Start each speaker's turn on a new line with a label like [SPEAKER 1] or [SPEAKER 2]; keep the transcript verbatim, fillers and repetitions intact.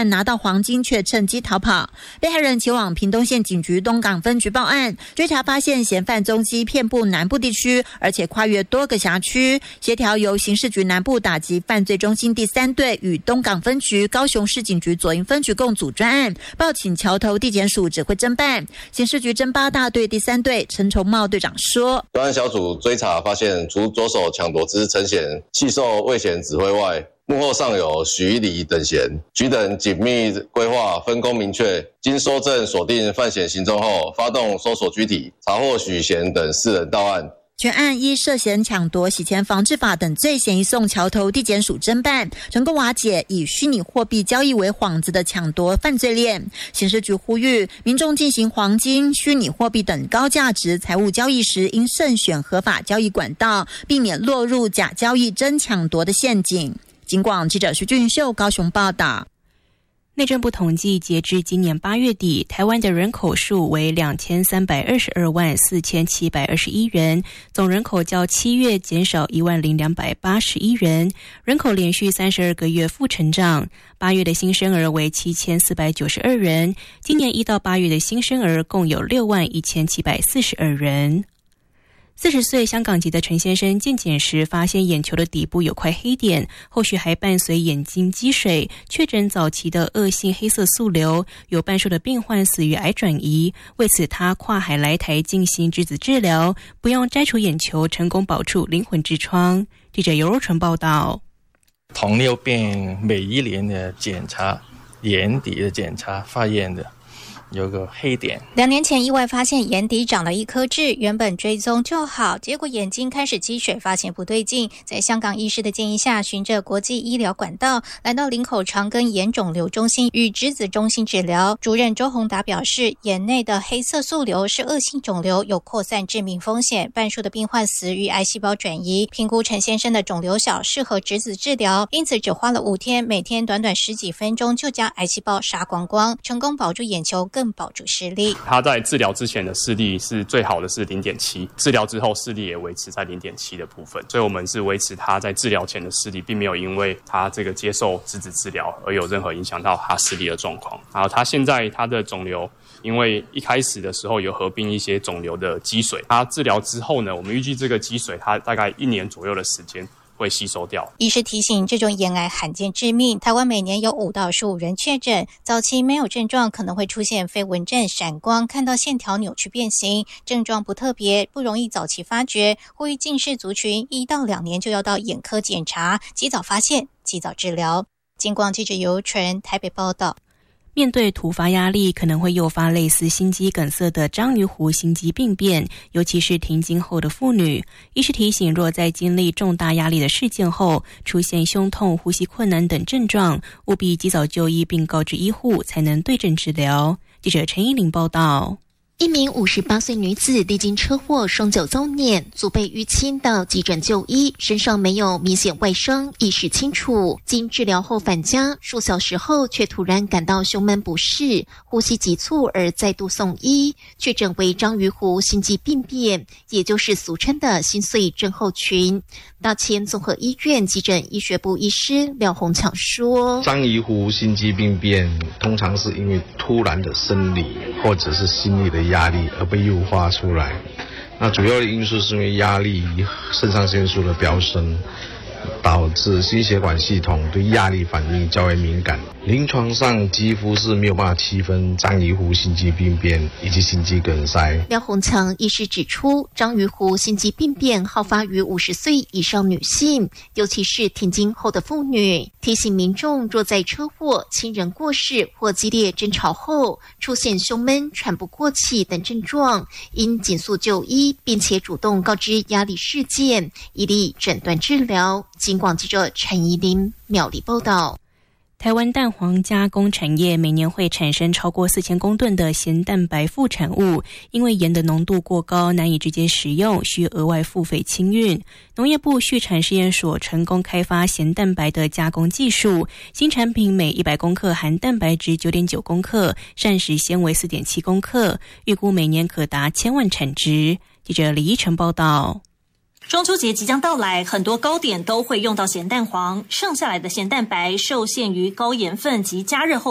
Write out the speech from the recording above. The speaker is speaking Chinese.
[SPEAKER 1] 案拿到黄金，却趁机逃跑。被害人前往屏东县警局东港分局报案，追查发现嫌犯踪迹遍布南部地区，而且跨越多个辖区，协调由刑事局南部打击犯罪中心第三队与东港分局、高雄市警局左营分局共组专案，报请桥头地检署指挥侦办。刑事局侦八大队第三队陈崇茂队长说，
[SPEAKER 2] 专案小组追查发现，除着手抢夺之陈显弃受魏显指挥外，幕后尚有许一礼等嫌，局等紧密规划，分工明确。经搜证锁定犯嫌行踪后，发动搜索具体，查获许贤等四人到案。
[SPEAKER 1] 全案依涉嫌抢夺、洗钱防治法等罪嫌移送桥头地检署侦办，成功瓦解以虚拟货币交易为幌子的抢夺犯罪链。刑事局呼吁民众进行黄金、虚拟货币等高价值财物交易时，应慎选合法交易管道，避免落入假交易、真抢夺的陷阱。警广记者徐俊秀高雄报道。
[SPEAKER 3] 内政部统计，截至今年八月底，台湾的人口数为两千三百二十二万四千七百二十一人，总人口较七月减少一万零两百八十一人，人口连续三十二个月负成长。八月的新生儿为七千四百九十二人，今年一到八月的新生儿共有六万一千七百四十二人。四十岁香港籍的陈先生健检时发现眼球的底部有块黑点，后续还伴随眼睛积水，确诊早期的恶性黑色素瘤，有半数的病患死于癌转移。为此他跨海来台进行质子治疗，不用摘除眼球，成功保住灵魂之窗。记者尤若纯报道。
[SPEAKER 4] 糖尿病每一年的检查，眼底的检查发现的有个黑点。
[SPEAKER 5] 两年前意外发现眼底长了一颗痣，原本追踪就好，结果眼睛开始积水，发现不对劲，在香港医师的建议下，循着国际医疗管道来到林口长庚眼肿瘤中心与质子中心治疗。主任周宏达表示，眼内的黑色素瘤是恶性肿瘤，有扩散致命风险，半数的病患死于癌细胞转移。评估陈先生的肿瘤小，适合质子治疗，因此只花了五天，每天短短十几分钟就将癌细胞杀光光，成功保住眼球，更保住视力。
[SPEAKER 6] 他在治疗之前的视力是最好的是 零点七， 治疗之后视力也维持在 零点七 的部分，所以我们是维持他在治疗前的视力，并没有因为他这个接受质子治疗而有任何影响到他视力的状况。然后他现在他的肿瘤因为一开始的时候有合并一些肿瘤的积水，他治疗之后呢，我们预计这个积水他大概一年左右的时间会吸收掉。
[SPEAKER 5] 医师提醒，这种眼癌罕见致命，台湾每年有五到十五人确诊，早期没有症状，可能会出现飞蚊症、闪光，看到线条扭曲变形，症状不特别，不容易早期发觉。呼吁近视族群一到两年就要到眼科检查，及早发现，及早治疗。警广记者尤纯台北报道。
[SPEAKER 3] 面对突发压力，可能会诱发类似心肌梗塞的章鱼湖心肌病变，尤其是停经后的妇女。医师提醒，若在经历重大压力的事件后，出现胸痛、呼吸困难等症状，务必及早就医并告知医护，才能对症治疗。记者陈依玲报道。
[SPEAKER 7] 一名五十八岁女子历经车祸，双脚遭碾，足被淤青，到急诊就医，身上没有明显外伤，意识清楚。经治疗后返家，数小时后却突然感到胸闷不适，呼吸急促而再度送医，确诊为章鱼湖心肌病变，也就是俗称的心碎症候群。大千综合医院急诊医学部医师廖宏强说，
[SPEAKER 8] 章鱼湖心肌病变通常是因为突然的生理或者是心理的压力而被诱发出来，那主要的因素是因为压力、肾上腺素的飙升，导致心血管系统对压力反应较为敏感。临床上几乎是没有办法区分章鱼湖心肌病变以及心肌梗塞。
[SPEAKER 7] 廖宏强医师指出，章鱼湖心肌病变好发于五十岁以上女性，尤其是停经后的妇女，提醒民众若在车祸、亲人过世或激烈争吵后出现胸闷、喘不过气等症状，应紧速就医，并且主动告知压力事件，以利诊断治疗。警广记者陈怡琳苗栗报道。
[SPEAKER 3] 台湾蛋黄加工产业每年会产生超过四千公吨的咸蛋白副产物，因为盐的浓度过高，难以直接食用，需额外付费清运。农业部畜产试验所成功开发咸蛋白的加工技术，新产品每一百公克含蛋白质 九点九公克，膳食纤维 四点七公克，预估每年可达千万产值。记者李依晨报道。
[SPEAKER 9] 中秋节即将到来，很多糕点都会用到咸蛋黄，剩下来的咸蛋白受限于高盐分及加热后